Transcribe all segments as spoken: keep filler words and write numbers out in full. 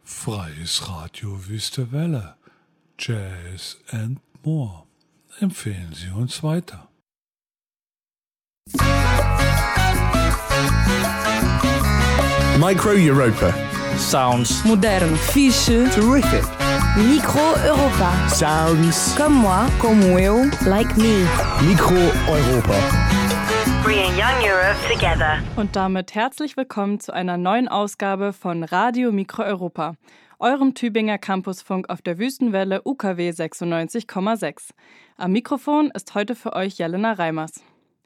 Freies Radio Wüste Welle, Jazz and more. Empfehlen Sie uns weiter. Micro Europa. Sounds modern, fixe, Terrific. Micro Europa. Sounds Comme moi, como eu, like me. Micro Europa. Bringing young Europe together. Und damit herzlich willkommen zu einer neuen Ausgabe von Radio Micro Europa, eurem Tübinger Campusfunk auf der Wüstenwelle U K W sechsundneunzig Komma sechs. Am Mikrofon ist heute für euch Jelena Reimers.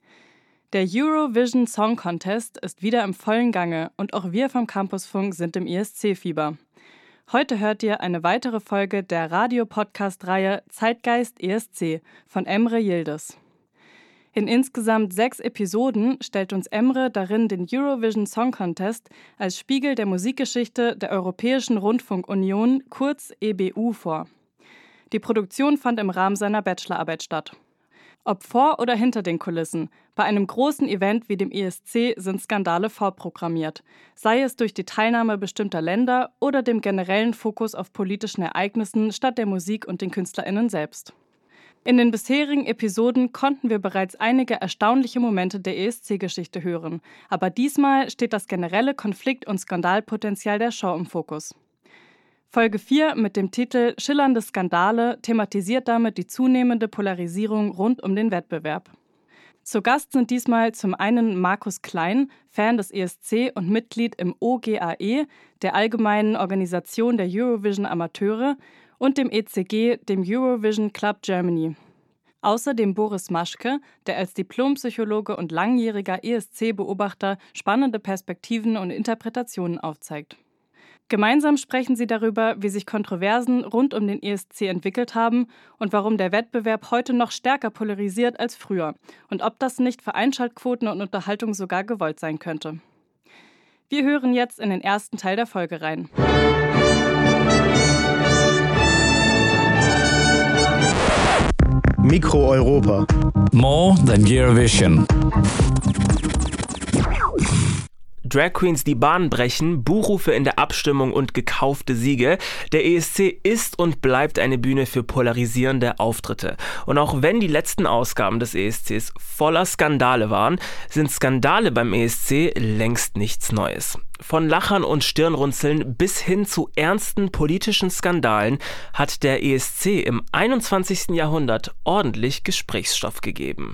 Der Eurovision Song Contest ist wieder im vollen Gange und auch wir vom Campusfunk sind im E S C-Fieber. Heute hört ihr eine weitere Folge der Radio-Podcast-Reihe Zeitgeist E S C von Emre Yildiz. In insgesamt sechs Episoden stellt uns Emre darin den Eurovision Song Contest als Spiegel der Musikgeschichte der Europäischen Rundfunkunion, kurz E B U, vor. Die Produktion fand im Rahmen seiner Bachelorarbeit statt. Ob vor oder hinter den Kulissen, bei einem großen Event wie dem E S C sind Skandale vorprogrammiert, sei es durch die Teilnahme bestimmter Länder oder dem generellen Fokus auf politischen Ereignissen statt der Musik und den KünstlerInnen selbst. In den bisherigen Episoden konnten wir bereits einige erstaunliche Momente der E S C-Geschichte hören, aber diesmal steht das generelle Konflikt- und Skandalpotenzial der Show im Fokus. Folge vier mit dem Titel Schillernde Skandale thematisiert damit die zunehmende Polarisierung rund um den Wettbewerb. Zu Gast sind diesmal zum einen Markus Klein, Fan des E S C und Mitglied im O G A E, der Allgemeinen Organisation der Eurovision Amateure, und dem E C G, dem Eurovision Club Germany. Außerdem Boris Maschke, der als Diplompsychologe und langjähriger E S C-Beobachter spannende Perspektiven und Interpretationen aufzeigt. Gemeinsam sprechen sie darüber, wie sich Kontroversen rund um den E S C entwickelt haben und warum der Wettbewerb heute noch stärker polarisiert als früher und ob das nicht für Einschaltquoten und Unterhaltung sogar gewollt sein könnte. Wir hören jetzt in den ersten Teil der Folge rein. Micro Europa. more than Eurovision. Drag Queens, die Bahn brechen, Buchrufe in der Abstimmung und gekaufte Siege. Der E S C ist und bleibt eine Bühne für polarisierende Auftritte. Und auch wenn die letzten Ausgaben des E S Cs voller Skandale waren, sind Skandale beim E S C längst nichts Neues. Von Lachern und Stirnrunzeln bis hin zu ernsten politischen Skandalen hat der E S C im einundzwanzigsten Jahrhundert ordentlich Gesprächsstoff gegeben.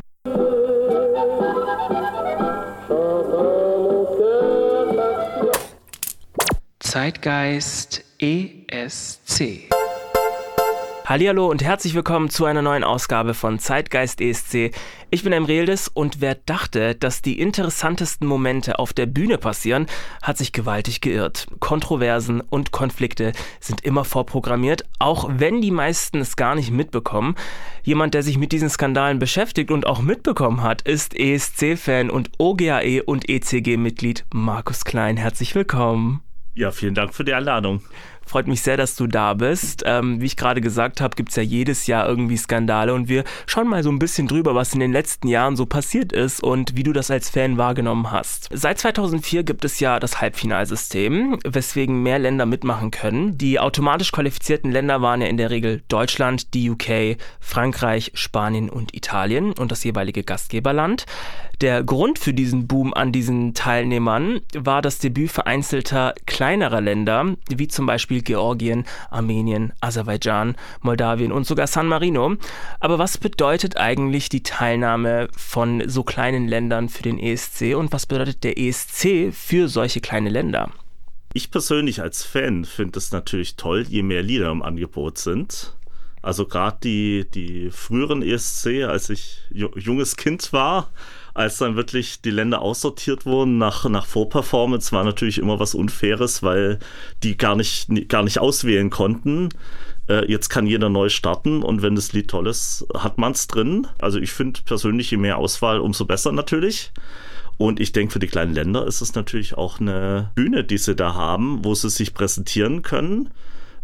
Zeitgeist E S C. Hallihallo und herzlich willkommen zu einer neuen Ausgabe von Zeitgeist E S C. Ich bin Emre Yildiz und wer dachte, dass die interessantesten Momente auf der Bühne passieren, hat sich gewaltig geirrt. Kontroversen und Konflikte sind immer vorprogrammiert, auch wenn die meisten es gar nicht mitbekommen. Jemand, der sich mit diesen Skandalen beschäftigt und auch mitbekommen hat, ist E S C-Fan und O G A E und E C G-Mitglied Markus Klein. Herzlich willkommen. Ja, vielen Dank für die Einladung. Freut mich sehr, dass du da bist. Ähm, wie ich gerade gesagt habe, gibt es ja jedes Jahr irgendwie Skandale und wir schauen mal so ein bisschen drüber, was in den letzten Jahren so passiert ist und wie du das als Fan wahrgenommen hast. Seit zweitausendvier gibt es ja das Halbfinalsystem, weswegen mehr Länder mitmachen können. Die automatisch qualifizierten Länder waren ja in der Regel Deutschland, die U K, Frankreich, Spanien und Italien und das jeweilige Gastgeberland. Der Grund für diesen Boom an diesen Teilnehmern war das Debüt vereinzelter kleinerer Länder, wie zum Beispiel Georgien, Armenien, Aserbaidschan, Moldawien und sogar San Marino. Aber was bedeutet eigentlich die Teilnahme von so kleinen Ländern für den E S C und was bedeutet der E S C für solche kleine Länder? Ich persönlich als Fan finde es natürlich toll, je mehr Lieder im Angebot sind. Also gerade die, die früheren E S C, als ich junges Kind war, als dann wirklich die Länder aussortiert wurden nach, nach Vorperformance, war natürlich immer was Unfaires, weil die gar nicht, gar nicht auswählen konnten. Äh, jetzt kann jeder neu starten und wenn das Lied toll ist, hat man es drin. Also ich finde persönlich, je mehr Auswahl, umso besser natürlich. Und ich denke, für die kleinen Länder ist es natürlich auch eine Bühne, die sie da haben, wo sie sich präsentieren können.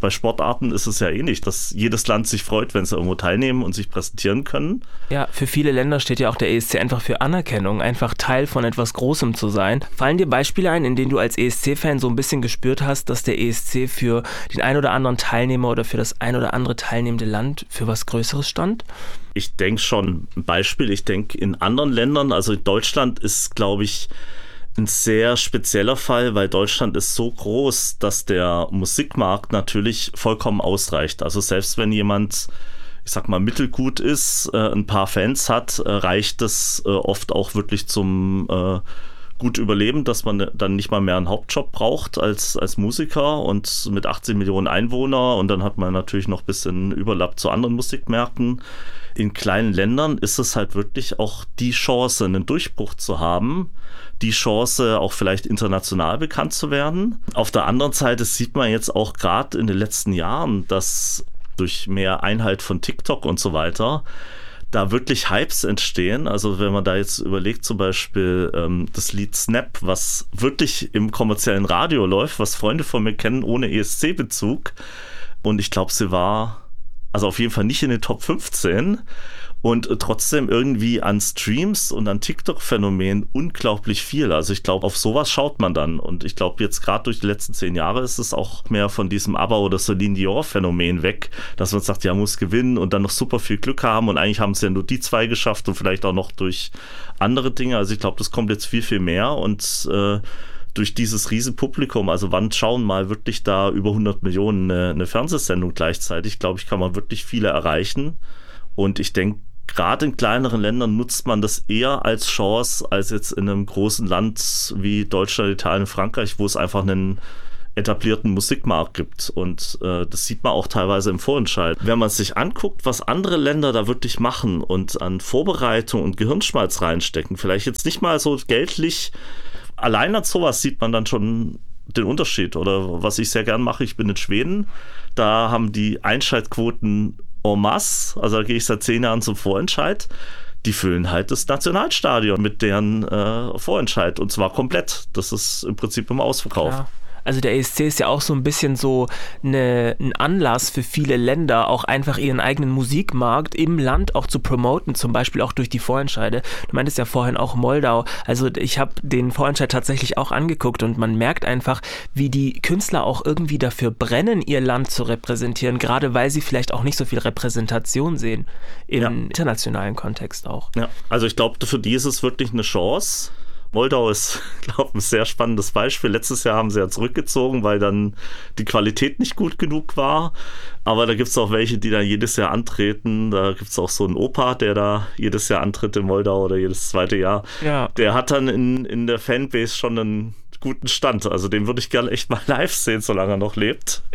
bei Sportarten ist es ja ähnlich, dass jedes Land sich freut, wenn sie irgendwo teilnehmen und sich präsentieren können. Ja, für viele Länder steht ja auch der E S C einfach für Anerkennung, einfach Teil von etwas Großem zu sein. Fallen dir Beispiele ein, in denen du als E S C-Fan so ein bisschen gespürt hast, dass der E S C für den ein oder anderen Teilnehmer oder für das ein oder andere teilnehmende Land für was Größeres stand? Ich denke schon, ein Beispiel, ich denke in anderen Ländern, also in Deutschland ist, glaube ich, ein sehr spezieller Fall, weil Deutschland ist so groß, dass der Musikmarkt natürlich vollkommen ausreicht. Also selbst wenn jemand, ich sag mal, mittelgut ist, äh, ein paar Fans hat, äh, reicht es äh, oft auch wirklich zum äh, gut überleben, dass man dann nicht mal mehr einen Hauptjob braucht als, als Musiker und mit achtzehn Millionen Einwohner und dann hat man natürlich noch ein bisschen Überlapp zu anderen Musikmärkten. In kleinen Ländern ist es halt wirklich auch die Chance, einen Durchbruch zu haben, die Chance, auch vielleicht international bekannt zu werden. Auf der anderen Seite sieht man jetzt auch gerade in den letzten Jahren, dass durch mehr Einhalt von TikTok und so weiter da wirklich Hypes entstehen. Also wenn man da jetzt überlegt, zum Beispiel ähm, das Lied Snap, was wirklich im kommerziellen Radio läuft, was Freunde von mir kennen ohne E S C-Bezug. Und ich glaube, sie war also auf jeden Fall nicht in den Top fünfzehn und trotzdem irgendwie an Streams und an TikTok-Phänomenen unglaublich viel. Also ich glaube, auf sowas schaut man dann. Und ich glaube, jetzt gerade durch die letzten zehn Jahre ist es auch mehr von diesem ABBA- oder Celine Dion-Phänomen weg, dass man sagt, ja, muss gewinnen und dann noch super viel Glück haben. Und eigentlich haben es ja nur die zwei geschafft und vielleicht auch noch durch andere Dinge. Also ich glaube, das kommt jetzt viel, viel mehr und äh, durch dieses riesen Publikum, also wann schauen mal wirklich da über hundert Millionen eine, eine Fernsehsendung gleichzeitig, glaube ich, kann man wirklich viele erreichen. Und ich denke, gerade in kleineren Ländern nutzt man das eher als Chance, als jetzt in einem großen Land wie Deutschland, Italien, Frankreich, wo es einfach einen etablierten Musikmarkt gibt. Und äh, das sieht man auch teilweise im Vorentscheid. Wenn man sich anguckt, was andere Länder da wirklich machen und an Vorbereitung und Gehirnschmalz reinstecken, vielleicht jetzt nicht mal so geldlich, allein als sowas sieht man dann schon den Unterschied. Oder was ich sehr gern mache, ich bin in Schweden, da haben die Einschaltquoten en masse, also da gehe ich seit zehn Jahren zum Vorentscheid, die füllen halt das Nationalstadion mit deren äh, Vorentscheid und zwar komplett. Das ist im Prinzip im Ausverkauf. Ja. Also der E S C ist ja auch so ein bisschen so eine, ein Anlass für viele Länder, auch einfach ihren eigenen Musikmarkt im Land auch zu promoten, zum Beispiel auch durch die Vorentscheide. Du meintest ja vorhin auch Moldau. Also ich habe den Vorentscheid tatsächlich auch angeguckt und man merkt einfach, wie die Künstler auch irgendwie dafür brennen, ihr Land zu repräsentieren, gerade weil sie vielleicht auch nicht so viel Repräsentation sehen im ja. internationalen Kontext auch. Ja, also ich glaube, für die ist es wirklich eine Chance. Moldau ist, glaube ich, ein sehr spannendes Beispiel. Letztes Jahr haben sie ja zurückgezogen, weil dann die Qualität nicht gut genug war. Aber da gibt es auch welche, die dann jedes Jahr antreten. Da gibt es auch so einen Opa, der da jedes Jahr antritt in Moldau oder jedes zweite Jahr. Ja. Der hat dann in, in der Fanbase schon einen guten Stand. Also den würde ich gerne echt mal live sehen, solange er noch lebt.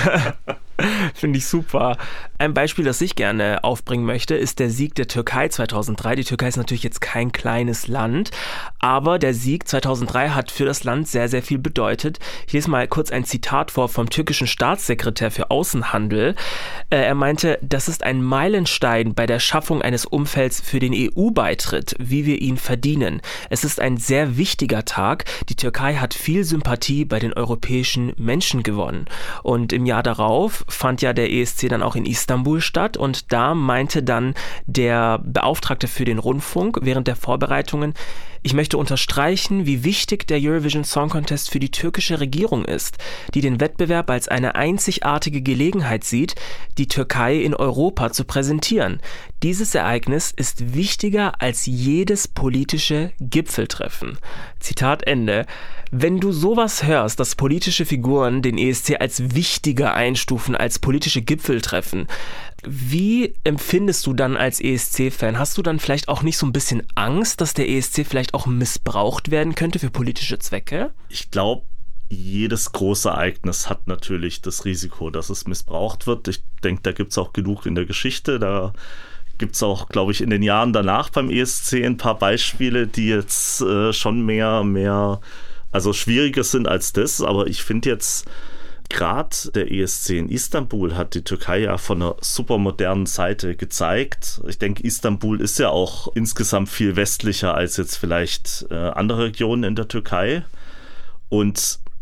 Finde ich super. Ein Beispiel, das ich gerne aufbringen möchte, ist der Sieg der Türkei zweitausenddrei. Die Türkei ist natürlich jetzt kein kleines Land, aber der Sieg zweitausenddrei hat für das Land sehr, sehr viel bedeutet. Ich lese mal kurz ein Zitat vor vom türkischen Staatssekretär für Außenhandel. Er meinte, das ist ein Meilenstein bei der Schaffung eines Umfelds für den E U-Beitritt, wie wir ihn verdienen. Es ist ein sehr wichtiger Tag. Die Türkei hat viel Sympathie bei den europäischen Menschen gewonnen. Und im Jahr darauf fand ja der E S C dann auch in Istanbul statt und da meinte dann der Beauftragte für den Rundfunk während der Vorbereitungen, ich möchte unterstreichen, wie wichtig der Eurovision Song Contest für die türkische Regierung ist, die den Wettbewerb als eine einzigartige Gelegenheit sieht, die Türkei in Europa zu präsentieren. Dieses Ereignis ist wichtiger als jedes politische Gipfeltreffen. Zitat Ende. Wenn du sowas hörst, dass politische Figuren den E S C als wichtiger einstufen als politische Gipfeltreffen, wie empfindest du dann als E S C-Fan? Hast du dann vielleicht auch nicht so ein bisschen Angst, dass der E S C vielleicht auch missbraucht werden könnte für politische Zwecke? Ich glaube, jedes große Ereignis hat natürlich das Risiko, dass es missbraucht wird. Ich denke, da gibt es auch genug in der Geschichte. Da gibt es auch, glaube ich, in den Jahren danach beim E S C ein paar Beispiele, die jetzt äh, schon mehr, mehr, also schwieriger sind als das. Aber ich finde jetzt, gerade der E S C in Istanbul hat die Türkei ja von einer super modernen Seite gezeigt. Ich denke, Istanbul ist ja auch insgesamt viel westlicher als jetzt vielleicht äh, andere Regionen in der Türkei. Und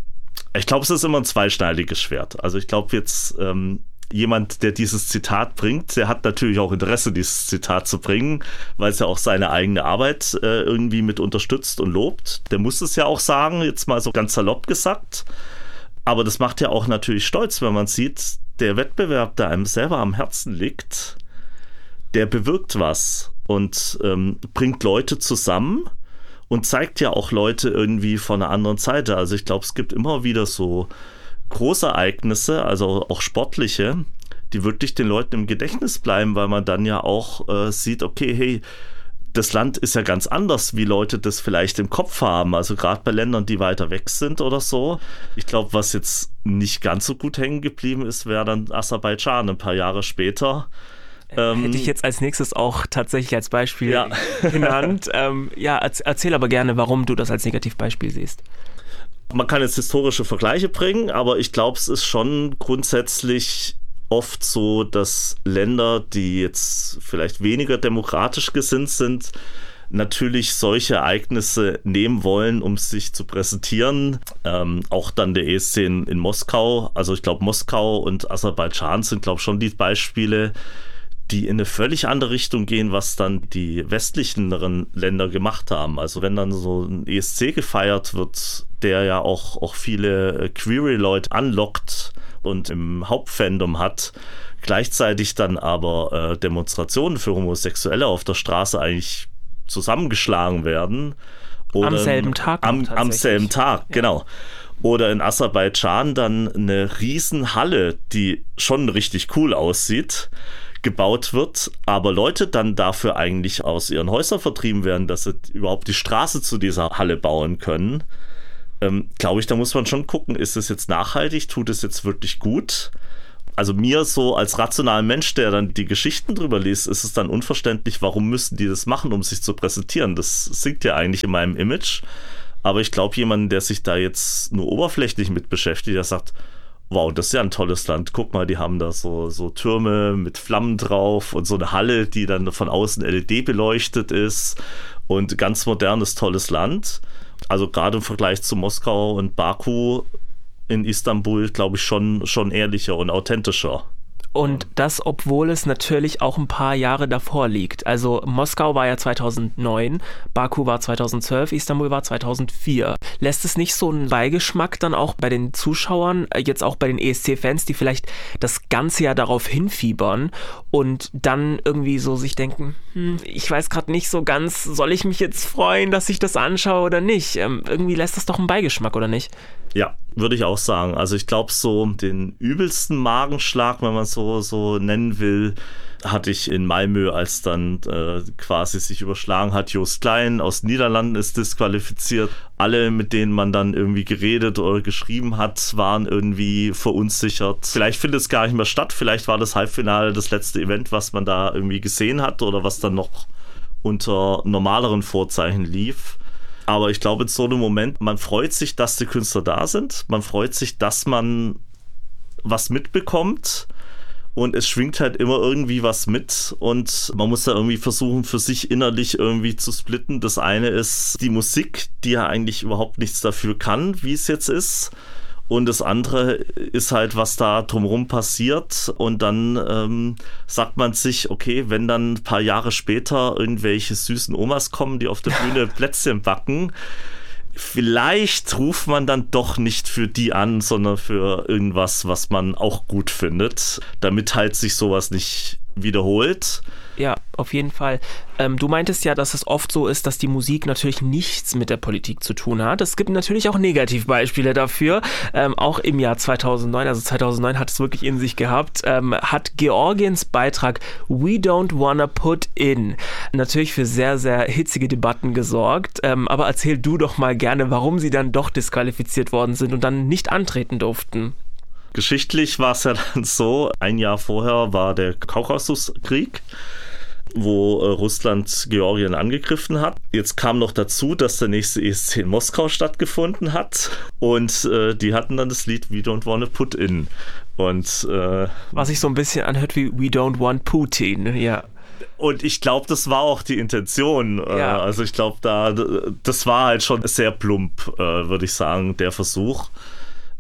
Ich glaube, es ist immer ein zweischneidiges Schwert. Also ich glaube jetzt, ähm, jemand, der dieses Zitat bringt, der hat natürlich auch Interesse, dieses Zitat zu bringen, weil es ja auch seine eigene Arbeit äh, irgendwie mit unterstützt und lobt. Der muss es ja auch sagen, jetzt mal so ganz salopp gesagt. Aber das macht ja auch natürlich stolz, wenn man sieht, der Wettbewerb, der einem selber am Herzen liegt, der bewirkt was und ähm, bringt Leute zusammen und zeigt ja auch Leute irgendwie von einer anderen Seite. Also ich glaube, es gibt immer wieder so Großereignisse, also auch sportliche, die wirklich den Leuten im Gedächtnis bleiben, weil man dann ja auch äh, sieht, okay, hey, das Land ist ja ganz anders, wie Leute das vielleicht im Kopf haben. Also gerade bei Ländern, die weiter weg sind oder so. Ich glaube, was jetzt nicht ganz so gut hängen geblieben ist, wäre dann Aserbaidschan ein paar Jahre später. Ähm, Hätte ich jetzt als nächstes auch tatsächlich als Beispiel ja. genannt. ähm, ja, erzähl aber gerne, warum du das als Negativbeispiel siehst. Man kann jetzt historische Vergleiche bringen, aber ich glaube, es ist schon grundsätzlich oft so, dass Länder, die jetzt vielleicht weniger demokratisch gesinnt sind, natürlich solche Ereignisse nehmen wollen, um sich zu präsentieren. Ähm, auch dann der E S C in, in Moskau. Also ich glaube, Moskau und Aserbaidschan sind, glaube ich, schon die Beispiele, die in eine völlig andere Richtung gehen, was dann die westlicheneren Länder gemacht haben. Also wenn dann so ein E S C gefeiert wird, der ja auch, auch viele Query-Leute anlockt und im Hauptfandom hat, gleichzeitig dann aber äh, Demonstrationen für Homosexuelle auf der Straße eigentlich zusammengeschlagen werden. Oder am selben Tag. Am, am selben Tag, ja. Genau. Oder in Aserbaidschan dann eine Riesenhalle, die schon richtig cool aussieht, gebaut wird, aber Leute dann dafür eigentlich aus ihren Häusern vertrieben werden, dass sie überhaupt die Straße zu dieser Halle bauen können. Ähm, glaube ich, da muss man schon gucken, ist es jetzt nachhaltig, tut es jetzt wirklich gut? Also mir so als rationaler Mensch, der dann die Geschichten drüber liest, ist es dann unverständlich, warum müssen die das machen, um sich zu präsentieren? Das sinkt ja eigentlich in meinem Image. Aber ich glaube, jemand, der sich da jetzt nur oberflächlich mit beschäftigt, der sagt, wow, das ist ja ein tolles Land. Guck mal, die haben da so, so Türme mit Flammen drauf und so eine Halle, die dann von außen L E D beleuchtet ist und ganz modernes, tolles Land. Also gerade im Vergleich zu Moskau und Baku in Istanbul, glaube ich, schon, schon ehrlicher und authentischer. Und das, obwohl es natürlich auch ein paar Jahre davor liegt. Also Moskau war ja zweitausendneun, Baku war zweitausendzwölf, Istanbul war zweitausendvier. Lässt es nicht so einen Beigeschmack dann auch bei den Zuschauern, jetzt auch bei den E S C-Fans, die vielleicht das ganze Jahr darauf hinfiebern und dann irgendwie so sich denken, hm, ich weiß gerade nicht so ganz, soll ich mich jetzt freuen, dass ich das anschaue oder nicht? Ähm, irgendwie lässt das doch einen Beigeschmack, oder nicht? Ja, würde ich auch sagen. Also ich glaube, so den übelsten Magenschlag, wenn man es so, so nennen will, hatte ich in Malmö, als dann äh, quasi sich überschlagen hat. Joost Klein aus den Niederlanden ist disqualifiziert. Alle, mit denen man dann irgendwie geredet oder geschrieben hat, waren irgendwie verunsichert. Vielleicht findet es gar nicht mehr statt. Vielleicht war das Halbfinale das letzte Event, was man da irgendwie gesehen hat oder was dann noch unter normaleren Vorzeichen lief. Aber ich glaube, in so einem Moment, man freut sich, dass die Künstler da sind. Man freut sich, dass man was mitbekommt. Und es schwingt halt immer irgendwie was mit. Und man muss da irgendwie versuchen, für sich innerlich irgendwie zu splitten. Das eine ist die Musik, die ja eigentlich überhaupt nichts dafür kann, wie es jetzt ist. Und das andere ist halt, was da drumherum passiert. Und dann ähm, sagt man sich, okay, wenn dann ein paar Jahre später irgendwelche süßen Omas kommen, die auf der Bühne Plätzchen backen, vielleicht ruft man dann doch nicht für die an, sondern für irgendwas, was man auch gut findet, damit halt sich sowas nicht wiederholt. Ja, auf jeden Fall. Ähm, du meintest ja, dass es oft so ist, dass die Musik natürlich nichts mit der Politik zu tun hat. Es gibt natürlich auch Negativbeispiele dafür. Ähm, auch im Jahr zweitausendneun, also zweitausendneun hat es wirklich in sich gehabt, ähm, hat Georgiens Beitrag We Don't Wanna Put In natürlich für sehr, sehr hitzige Debatten gesorgt. Ähm, aber erzähl du doch mal gerne, warum sie dann doch disqualifiziert worden sind und dann nicht antreten durften. Geschichtlich war es ja dann so, ein Jahr vorher war der Kaukasuskrieg, wo äh, Russland Georgien angegriffen hat. Jetzt kam noch dazu, dass der nächste E S C in Moskau stattgefunden hat und äh, die hatten dann das Lied We Don't Wanna Put In. Und, äh, was sich so ein bisschen anhört wie We Don't Want Putin, ja. Und ich glaube, das war auch die Intention. Ja. Äh, also ich glaube, da das war halt schon sehr plump, äh, würde ich sagen, der Versuch.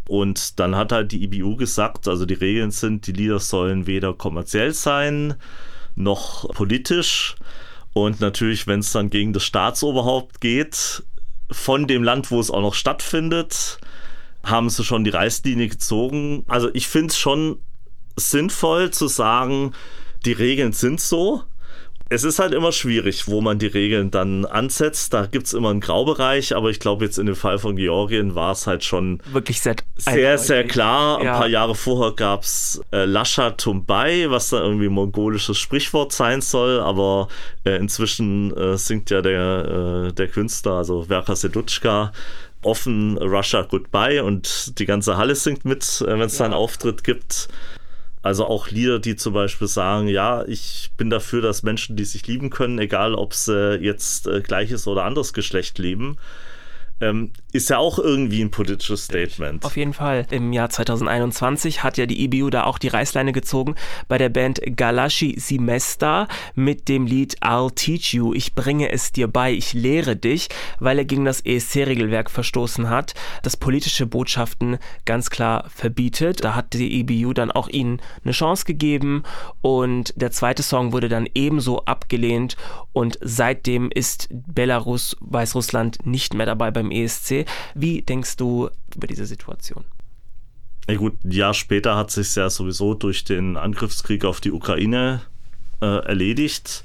Und dann hat halt die I B U gesagt, also die Regeln sind, die Lieder sollen weder kommerziell sein, noch politisch. Und natürlich, wenn es dann gegen das Staatsoberhaupt geht, von dem Land, wo es auch noch stattfindet, haben sie schon die Reißlinie gezogen. Also ich finde es schon sinnvoll zu sagen, die Regeln sind so. Es ist halt immer schwierig, wo man die Regeln dann ansetzt. Da gibt es immer einen Graubereich, aber ich glaube, jetzt in dem Fall von Georgien war es halt schon wirklich sehr, sehr, sehr klar. Ja. Ein paar Jahre vorher gab es äh, Lascha Tumbai, was dann irgendwie ein mongolisches Sprichwort sein soll, aber äh, inzwischen äh, singt ja der, äh, der Künstler, also Verka Sedutschka, offen Russia Goodbye und die ganze Halle singt mit, äh, wenn es ja. da einen Auftritt gibt. Also auch Lieder, die zum Beispiel sagen, ja, ich bin dafür, dass Menschen, die sich lieben können, egal ob sie jetzt äh, gleiches oder anderes Geschlecht lieben, ähm, ist ja auch irgendwie ein politisches Statement. Auf jeden Fall. Im Jahr zweitausendeinundzwanzig hat ja die I B U da auch die Reißleine gezogen bei der Band Galashi Semester mit dem Lied I'll Teach You, ich bringe es dir bei, ich lehre dich, weil er gegen das E S C-Regelwerk verstoßen hat, das politische Botschaften ganz klar verbietet. Da hat die I B U dann auch ihnen eine Chance gegeben und der zweite Song wurde dann ebenso abgelehnt und seitdem ist Belarus, Weißrussland nicht mehr dabei beim E S C. Wie denkst du über diese Situation? Ja gut, ein Jahr später hat sich ja sowieso durch den Angriffskrieg auf die Ukraine äh, erledigt.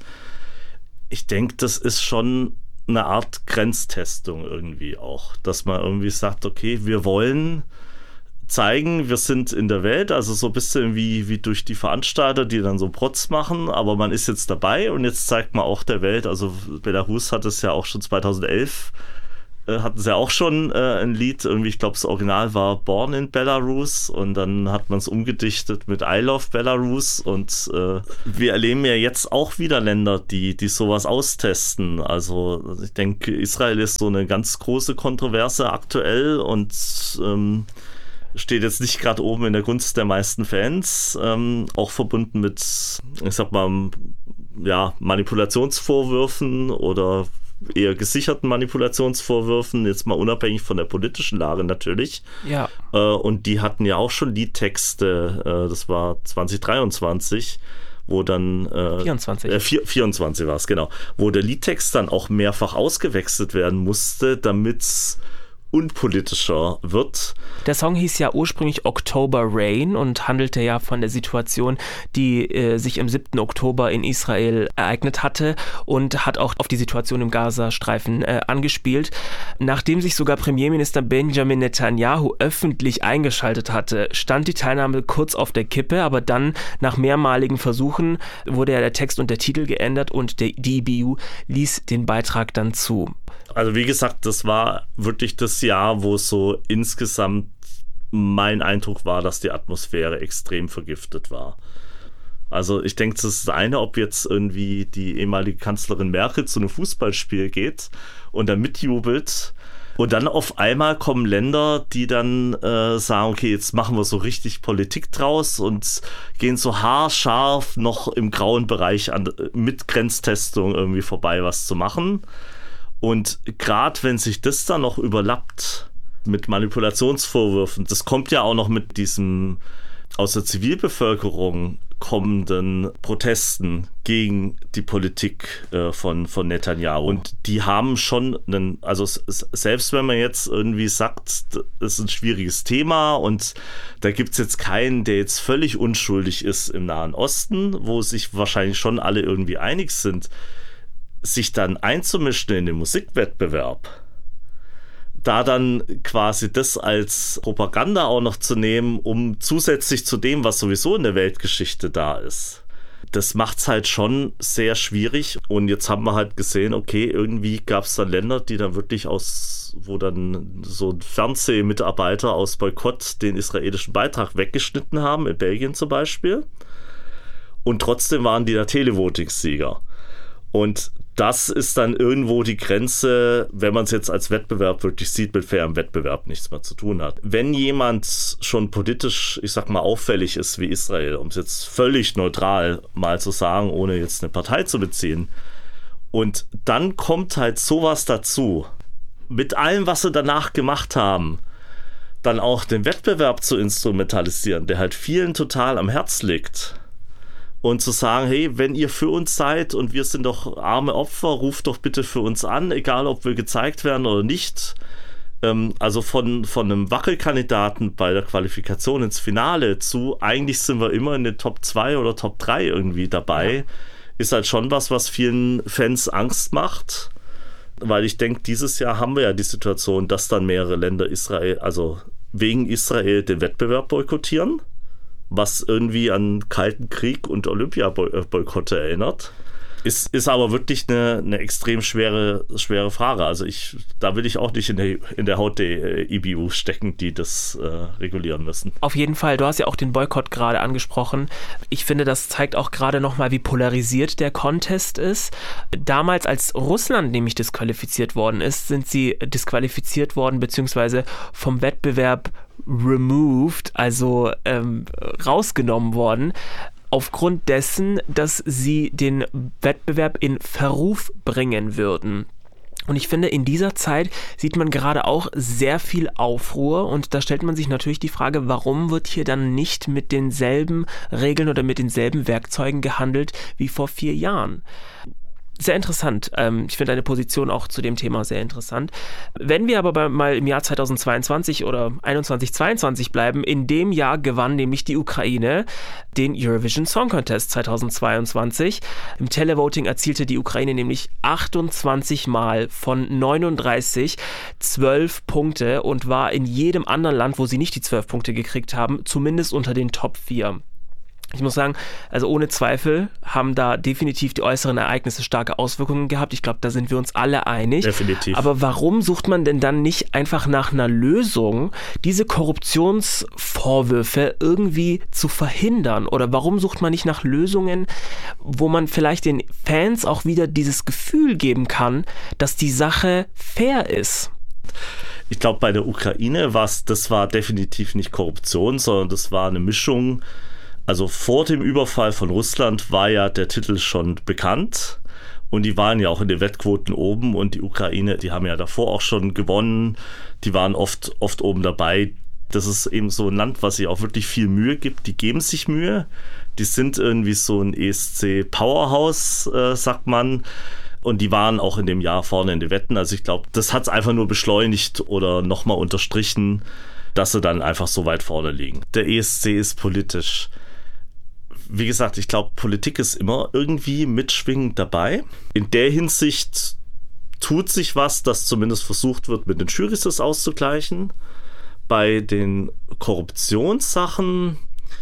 Ich denke, das ist schon eine Art Grenztestung irgendwie auch, dass man irgendwie sagt, okay, wir wollen zeigen, wir sind in der Welt, also so ein bisschen wie, wie durch die Veranstalter, die dann so Protz machen, aber man ist jetzt dabei und jetzt zeigt man auch der Welt, also Belarus hat es ja auch schon zweitausendelf hatten sie auch schon äh, ein Lied, irgendwie, ich glaube, das Original war Born in Belarus und dann hat man es umgedichtet mit I Love Belarus und äh, wir erleben ja jetzt auch wieder Länder, die, die sowas austesten. Also ich denke, Israel ist so eine ganz große Kontroverse aktuell und ähm, steht jetzt nicht gerade oben in der Gunst der meisten Fans, ähm, auch verbunden mit, ich sag mal, ja, Manipulationsvorwürfen oder eher gesicherten Manipulationsvorwürfen, jetzt mal unabhängig von der politischen Lage natürlich. Ja. Äh, und die hatten ja auch schon Liedtexte, äh, das war zwanzig dreiundzwanzig, wo dann äh, vierundzwanzig. Äh, vierundzwanzig war es, genau, wo der Liedtext dann auch mehrfach ausgewechselt werden musste, damit es unpolitischer wird. Der Song hieß ja ursprünglich October Rain und handelte ja von der Situation, die äh, sich im siebten Oktober in Israel ereignet hatte und hat auch auf die Situation im Gazastreifen äh, angespielt. Nachdem sich sogar Premierminister Benjamin Netanyahu öffentlich eingeschaltet hatte, stand die Teilnahme kurz auf der Kippe, aber dann nach mehrmaligen Versuchen wurde ja der Text und der Titel geändert und der, die I B U ließ den Beitrag dann zu. Also wie gesagt, das war wirklich das Jahr, wo so insgesamt mein Eindruck war, dass die Atmosphäre extrem vergiftet war. Also ich denke, das ist das eine, ob jetzt irgendwie die ehemalige Kanzlerin Merkel zu einem Fußballspiel geht und dann mitjubelt und dann auf einmal kommen Länder, die dann äh, sagen, okay, jetzt machen wir so richtig Politik draus und gehen so haarscharf noch im grauen Bereich an, mit Grenztestung irgendwie vorbei was zu machen. Und gerade wenn sich das dann noch überlappt mit Manipulationsvorwürfen, das kommt ja auch noch mit diesem aus der Zivilbevölkerung kommenden Protesten gegen die Politik äh, von, von Netanyahu. Und die haben schon einen, also s- selbst wenn man jetzt irgendwie sagt, das ist ein schwieriges Thema und da gibt es jetzt keinen, der jetzt völlig unschuldig ist im Nahen Osten, wo sich wahrscheinlich schon alle irgendwie einig sind, sich dann einzumischen in den Musikwettbewerb, da dann quasi das als Propaganda auch noch zu nehmen, um zusätzlich zu dem, was sowieso in der Weltgeschichte da ist. Das macht es halt schon sehr schwierig. Und jetzt haben wir halt gesehen, okay, irgendwie gab es dann Länder, die dann wirklich aus, wo dann so ein Fernsehmitarbeiter aus Boykott den israelischen Beitrag weggeschnitten haben, in Belgien zum Beispiel. Und trotzdem waren die da Televoting-Sieger. Und das ist dann irgendwo die Grenze, wenn man es jetzt als Wettbewerb wirklich sieht, mit fairem Wettbewerb nichts mehr zu tun hat. Wenn jemand schon politisch, ich sag mal, auffällig ist wie Israel, um es jetzt völlig neutral mal zu sagen, ohne jetzt eine Partei zu beziehen, und dann kommt halt sowas dazu, mit allem, was sie danach gemacht haben, dann auch den Wettbewerb zu instrumentalisieren, der halt vielen total am Herz liegt. Und zu sagen, hey, wenn ihr für uns seid und wir sind doch arme Opfer, ruft doch bitte für uns an, egal ob wir gezeigt werden oder nicht. Ähm, also von, von einem Wackelkandidaten bei der Qualifikation ins Finale zu, eigentlich sind wir immer in den Top zwei oder Top drei irgendwie dabei, ja. Ist halt schon was, was vielen Fans Angst macht. Weil ich denke, dieses Jahr haben wir ja die Situation, dass dann mehrere Länder Israel, also wegen Israel den Wettbewerb boykottieren. Was irgendwie an Kalten Krieg und Olympia-Boykotte erinnert. Ist, ist aber wirklich eine, eine extrem schwere, schwere Frage. Also ich, da will ich auch nicht in der, in der Haut der I B U stecken, die das äh, regulieren müssen. Auf jeden Fall, du hast ja auch den Boykott gerade angesprochen. Ich finde, das zeigt auch gerade nochmal, wie polarisiert der Contest ist. Damals, als Russland nämlich disqualifiziert worden ist, sind sie disqualifiziert worden, beziehungsweise vom Wettbewerb removed, also ähm, rausgenommen worden, aufgrund dessen, dass sie den Wettbewerb in Verruf bringen würden. Und ich finde, in dieser Zeit sieht man gerade auch sehr viel Aufruhr und da stellt man sich natürlich die Frage, warum wird hier dann nicht mit denselben Regeln oder mit denselben Werkzeugen gehandelt wie vor vier Jahren? Sehr interessant. Ich finde deine Position auch zu dem Thema sehr interessant. Wenn wir aber mal im Jahr zweitausendzweiundzwanzig oder einundzwanzig zweiundzwanzig bleiben, in dem Jahr gewann nämlich die Ukraine den Eurovision Song Contest zweitausendzweiundzwanzig. Im Televoting erzielte die Ukraine nämlich achtundzwanzig Mal von neununddreißig zwölf Punkte und war in jedem anderen Land, wo sie nicht die zwölf Punkte gekriegt haben, zumindest unter den Top vier. Ich muss sagen, also ohne Zweifel haben da definitiv die äußeren Ereignisse starke Auswirkungen gehabt. Ich glaube, da sind wir uns alle einig. Definitiv. Aber warum sucht man denn dann nicht einfach nach einer Lösung, diese Korruptionsvorwürfe irgendwie zu verhindern? Oder warum sucht man nicht nach Lösungen, wo man vielleicht den Fans auch wieder dieses Gefühl geben kann, dass die Sache fair ist? Ich glaube, bei der Ukraine war es, das war definitiv nicht Korruption, sondern das war eine Mischung. Also vor dem Überfall von Russland war ja der Titel schon bekannt und die waren ja auch in den Wettquoten oben und die Ukraine, die haben ja davor auch schon gewonnen, die waren oft, oft oben dabei. Das ist eben so ein Land, was sich auch wirklich viel Mühe gibt, die geben sich Mühe, die sind irgendwie so ein E S C-Powerhouse, äh, sagt man. Und die waren auch in dem Jahr vorne in den Wetten. Also ich glaube, das hat es einfach nur beschleunigt oder nochmal unterstrichen, dass sie dann einfach so weit vorne liegen. Der E S C ist politisch. Wie gesagt, ich glaube, Politik ist immer irgendwie mitschwingend dabei. In der Hinsicht tut sich was, dass zumindest versucht wird, mit den Jurys das auszugleichen. Bei den Korruptionssachen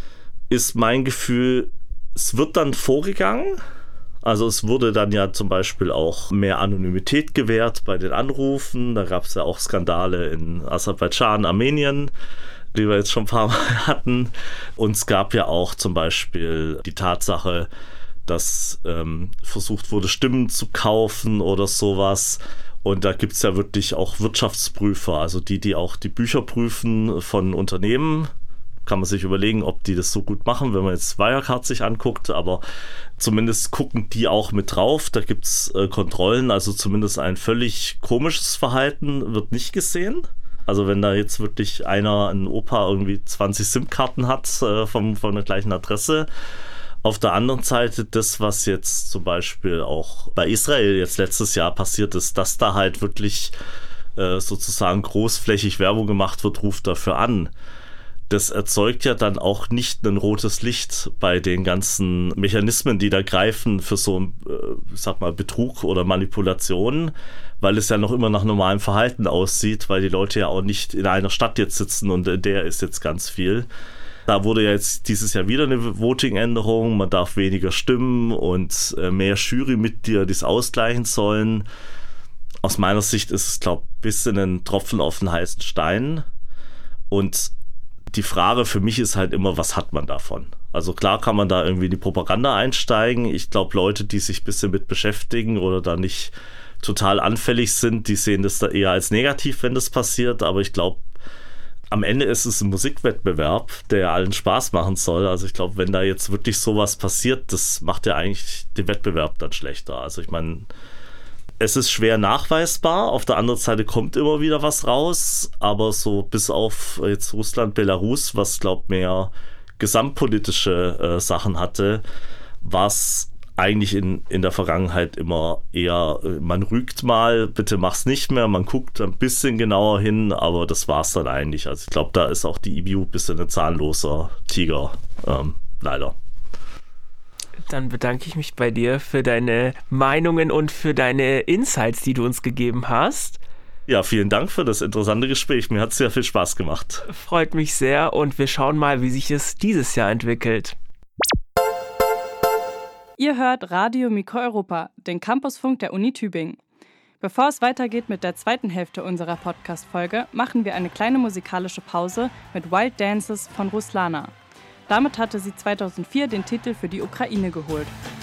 ist mein Gefühl, es wird dann vorgegangen. Also es wurde dann ja zum Beispiel auch mehr Anonymität gewährt bei den Anrufen. Da gab es ja auch Skandale in Aserbaidschan, Armenien, die wir jetzt schon ein paar Mal hatten. Und es gab ja auch zum Beispiel die Tatsache, dass ähm, versucht wurde, Stimmen zu kaufen oder sowas. Und da gibt es ja wirklich auch Wirtschaftsprüfer, also die, die auch die Bücher prüfen von Unternehmen. Kann man sich überlegen, ob die das so gut machen, wenn man jetzt Wirecard sich anguckt, aber zumindest gucken die auch mit drauf. Da gibt es äh, Kontrollen, also zumindest ein völlig komisches Verhalten wird nicht gesehen. Also wenn da jetzt wirklich einer, ein Opa, irgendwie zwanzig SIM-Karten hat äh, vom, von der gleichen Adresse. Auf der anderen Seite das, was jetzt zum Beispiel auch bei Israel jetzt letztes Jahr passiert ist, dass da halt wirklich äh, sozusagen großflächig Werbung gemacht wird, ruft dafür an. Das erzeugt ja dann auch nicht ein rotes Licht bei den ganzen Mechanismen, die da greifen für so ein, ich sag mal, Betrug oder Manipulation, weil es ja noch immer nach normalem Verhalten aussieht, weil die Leute ja auch nicht in einer Stadt jetzt sitzen und in der ist jetzt ganz viel. Da wurde ja jetzt dieses Jahr wieder eine Voting-Änderung, man darf weniger stimmen und mehr Jurymitglieder, die es ausgleichen sollen. Aus meiner Sicht ist es, glaube ich, ein bisschen ein Tropfen auf den heißen Stein. Und die Frage für mich ist halt immer, was hat man davon? Also klar kann man da irgendwie in die Propaganda einsteigen. Ich glaube, Leute, die sich ein bisschen mit beschäftigen oder da nicht total anfällig sind, die sehen das da eher als negativ, wenn das passiert. Aber ich glaube, am Ende ist es ein Musikwettbewerb, der allen Spaß machen soll. Also ich glaube, wenn da jetzt wirklich sowas passiert, das macht ja eigentlich den Wettbewerb dann schlechter. Also ich meine, es ist schwer nachweisbar. Auf der anderen Seite kommt immer wieder was raus. Aber so bis auf jetzt Russland, Belarus, was glaube mehr gesamtpolitische äh, Sachen hatte, war es eigentlich in, in der Vergangenheit immer eher, man rügt mal, bitte mach's nicht mehr, man guckt ein bisschen genauer hin, aber das war's dann eigentlich. Also ich glaube, da ist auch die E B U ein bisschen ein zahnloser Tiger, ähm, leider. Dann bedanke ich mich bei dir für deine Meinungen und für deine Insights, die du uns gegeben hast. Ja, vielen Dank für das interessante Gespräch. Mir hat es sehr viel Spaß gemacht. Freut mich sehr und wir schauen mal, wie sich es dieses Jahr entwickelt. Ihr hört Radio Mikro Europa, den Campusfunk der Uni Tübingen. Bevor es weitergeht mit der zweiten Hälfte unserer Podcast-Folge, machen wir eine kleine musikalische Pause mit Wild Dances von Ruslana. Damit hatte sie zweitausendvier den Titel für die Ukraine geholt.